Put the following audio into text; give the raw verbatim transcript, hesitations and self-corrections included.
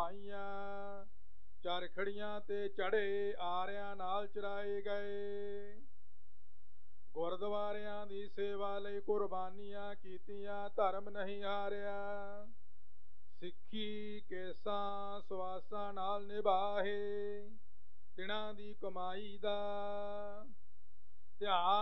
ਕਮਾਈਆਂ। ਚਰਖੜੀਆਂ ਤੇ ਚੜੇ ਆਰਿਆਂ ਨਾਲ ਚਰਾਏ ਗਏ। ਗੁਰਦੁਆਰਿਆਂ ਦੀ ਸੇਵਾ ਲਈ ਕੁਰਬਾਨੀਆਂ ਕੀਤੀਆਂ, ਧਰਮ ਨਹੀਂ ਹਾਰਿਆ। ਸਿੱਖੀ ਕੇਸਾਂ ਸਵਾਸਾਂ ਨਾਲ ਨਿਭਾਹੇ, ਤਿਣਾਂ ਦੀ ਕਮਾਈ ਦਾ ਧਿਆਨ